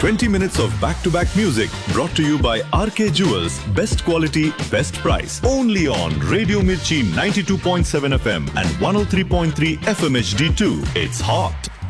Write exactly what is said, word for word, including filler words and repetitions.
twenty minutes of back-to-back music brought to you by R K Jewels. Best quality, best price. Only on Radio Mirchi ninety-two point seven F M and one oh three point three F M H D two. It's hot.